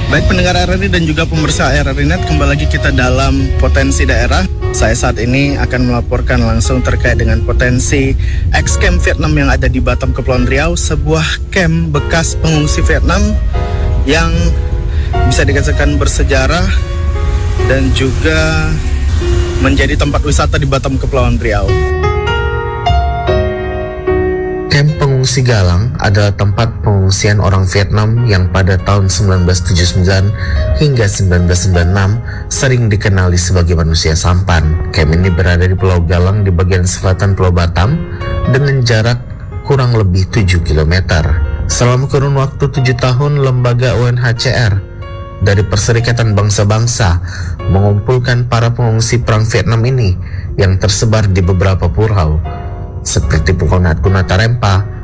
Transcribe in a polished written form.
Baik pendengar RRI dan juga pemirsa RRI Net, kembali lagi kita dalam Potensi Daerah. Saya saat ini akan melaporkan langsung terkait dengan potensi ex-camp Vietnam yang ada di Batam, Kepulauan Riau, sebuah camp bekas pengungsi Vietnam yang bisa dikatakan bersejarah dan juga menjadi tempat wisata di Batam, Kepulauan Riau. Kamp Pengungsi Galang adalah tempat pengungsian orang Vietnam yang pada tahun 1979 hingga 1996 sering dikenali sebagai manusia sampan. Kamp ini berada di Pulau Galang di bagian selatan Pulau Batam dengan jarak kurang lebih 7 km. Selama kurun waktu 7 tahun, lembaga UNHCR dari Perserikatan Bangsa-Bangsa mengumpulkan para pengungsi perang Vietnam ini yang tersebar di beberapa pulau seperti Pulau Nat Kunata Rempa,